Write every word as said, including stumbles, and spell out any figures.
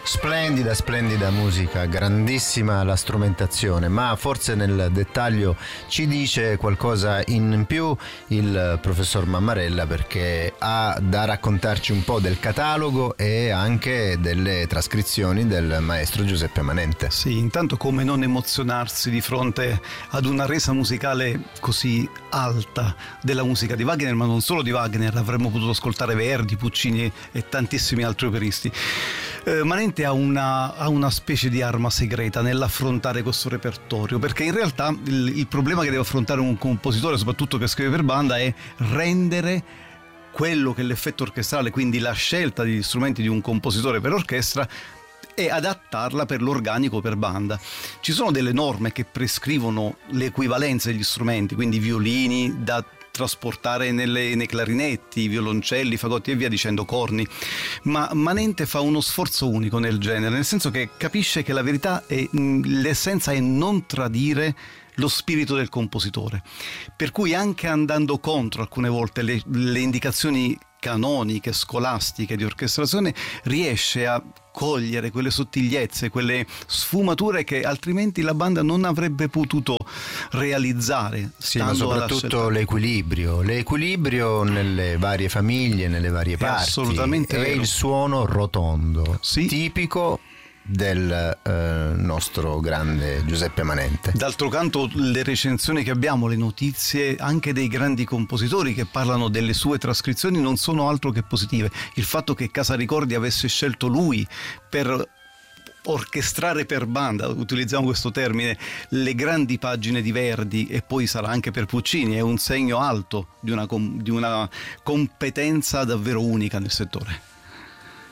Splendida, splendida musica, grandissima la strumentazione, ma forse nel dettaglio ci dice qualcosa in più il professor Mammarella, perché ha da raccontarci un po' del catalogo e anche delle trascrizioni del maestro Giuseppe Manente. Sì, intanto come non emozionarsi di fronte ad una resa musicale così alta della musica di Wagner, ma non solo di Wagner, avremmo potuto ascoltare Verdi, Puccini e tantissimi altri operisti. Eh, Manente ha una, ha una specie di arma segreta nell'affrontare questo repertorio, perché in realtà il, il problema che deve affrontare un compositore, soprattutto che scrive per banda, è rendere quello che è l'effetto orchestrale, quindi la scelta degli strumenti di un compositore per orchestra, e adattarla per l'organico per banda. Ci sono delle norme che prescrivono le equivalenze degli strumenti, quindi violini da trasportare nelle, nei clarinetti, violoncelli, fagotti e via dicendo, corni, ma Manente fa uno sforzo unico nel genere, nel senso che capisce che la verità è, l'essenza è non tradire lo spirito del compositore, per cui anche andando contro alcune volte le, le indicazioni canoniche, scolastiche di orchestrazione, riesce a cogliere quelle sottigliezze, quelle sfumature che altrimenti la banda non avrebbe potuto realizzare. Sì, ma soprattutto l'equilibrio, l'equilibrio nelle varie famiglie, nelle varie parti. Assolutamente e vero. Il suono rotondo, sì. tipico del eh, nostro grande Giuseppe Manente. D'altro canto le recensioni che abbiamo, le notizie anche dei grandi compositori che parlano delle sue trascrizioni non sono altro che positive. Il fatto che Casa Ricordi avesse scelto lui per orchestrare per banda, utilizziamo questo termine, le grandi pagine di Verdi, e poi sarà anche per Puccini, è un segno alto di una, di una competenza davvero unica nel settore.